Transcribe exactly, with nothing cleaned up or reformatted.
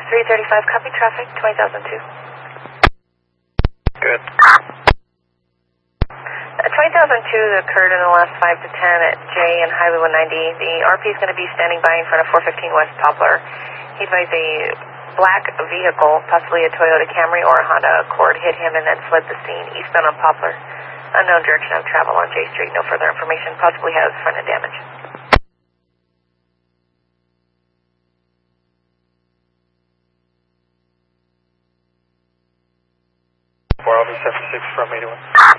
three thirty-five, copy traffic, twenty thousand two. Good. Uh, twenty thousand two occurred in the last five to ten at J and Highway one ninety. The R P is going to be standing by in front of four fifteen West Poplar. He advised a black vehicle, possibly a Toyota Camry or a Honda Accord, hit him and then fled the scene eastbound on Poplar. Unknown direction of travel on J Street. No further information. Possibly has front end damage. four Alpha seven six from eighty-one.